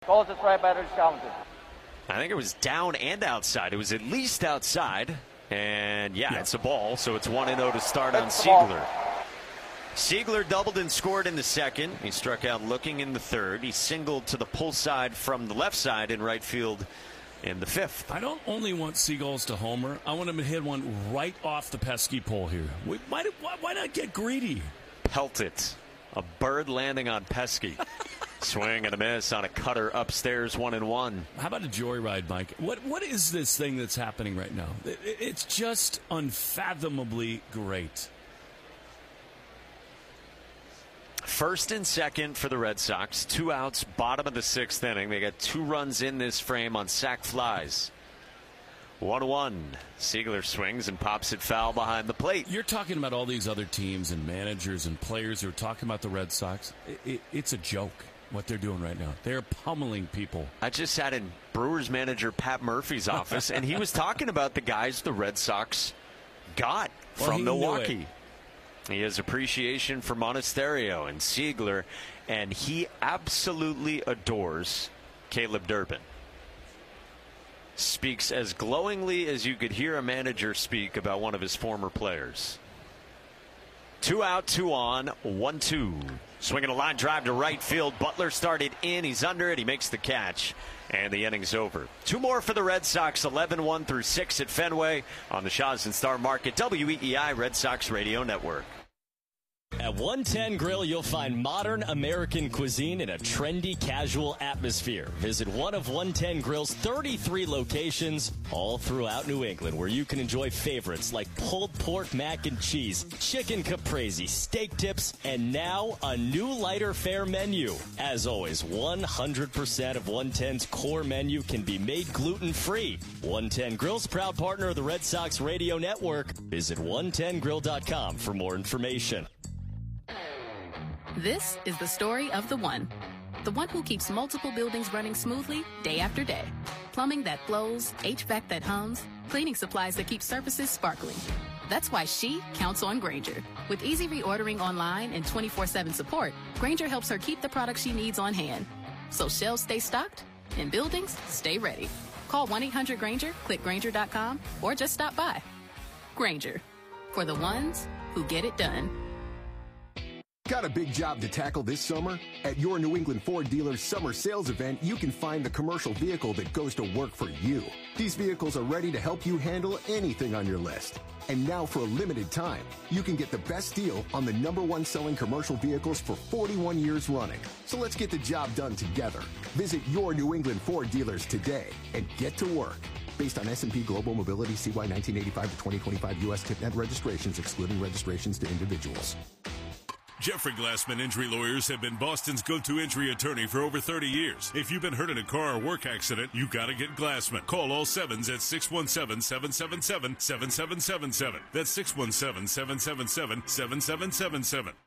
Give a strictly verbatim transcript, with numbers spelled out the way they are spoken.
Calls a strike, batter counted. I think it was down and outside. It was at least outside. And, yeah, yeah. it's a ball, so it's one and oh to start on Siegler. Siegler doubled and scored in the second. He struck out looking in the third. He singled to the pull side from the left side in right field in the fifth. I don't only want Seagulls to homer. I want him to hit one right off the pesky pole here. Why, why, why not get greedy? Pelt it. A bird landing on Pesky. Swing and a miss on a cutter upstairs, one and one. How about a joyride, Mike? What What is this thing that's happening right now? It, it's just unfathomably great. First and second for the Red Sox. Two outs, bottom of the sixth inning. They got two runs in this frame on sac flies. one one. Siegler swings and pops it foul behind the plate. You're talking about all these other teams and managers and players who are talking about the Red Sox. It, it, it's a joke what they're doing right now. They're pummeling people. I just sat in Brewers manager Pat Murphy's office, and he was talking about the guys the Red Sox got well, from Milwaukee. He has appreciation for Monasterio and Siegler, and he absolutely adores Caleb Durbin. Speaks as glowingly as you could hear a manager speak about one of his former players. Two out, two on, one two. Swinging a line drive to right field. Butler started in. He's under it. He makes the catch. And the inning's over. Two more for the Red Sox. eleven one through six at Fenway on the Shaw's and Star Market. W E E I Red Sox Radio Network. At one ten Grill, you'll find modern American cuisine in a trendy, casual atmosphere. Visit one of one ten Grill's thirty-three locations all throughout New England, where you can enjoy favorites like pulled pork mac and cheese, chicken caprese, steak tips, and now a new lighter fare menu. As always, one hundred percent of one ten's core menu can be made gluten-free. one ten Grill's proud partner of the Red Sox Radio Network. Visit one ten grill dot com for more information. This is the story of the one. The one who keeps multiple buildings running smoothly day after day. Plumbing that flows, H V A C that hums, cleaning supplies that keep surfaces sparkling. That's why she counts on Grainger. With easy reordering online and twenty-four seven support, Grainger helps her keep the products she needs on hand. So shelves stay stocked and buildings stay ready. Call one eight hundred Grainger, click Grainger dot com, or just stop by. Grainger, for the ones who get it done. Got a big job to tackle this summer? At your New England Ford dealer's summer sales event, you can find the commercial vehicle that goes to work for you. These vehicles are ready to help you handle anything on your list. And now for a limited time, you can get the best deal on the number one selling commercial vehicles for forty-one years running. So let's get the job done together. Visit your New England Ford dealers today and get to work. Based on S and P Global Mobility C Y nineteen eighty-five to twenty twenty-five U S TipNet registrations, excluding registrations to individuals. Jeffrey Glassman Injury Lawyers have been Boston's go-to injury attorney for over thirty years. If you've been hurt in a car or work accident, you gotta get Glassman. Call all sevens at six one seven, seven seven seven, seven seven seven seven. That's six one seven, seven seven seven, seven seven seven seven.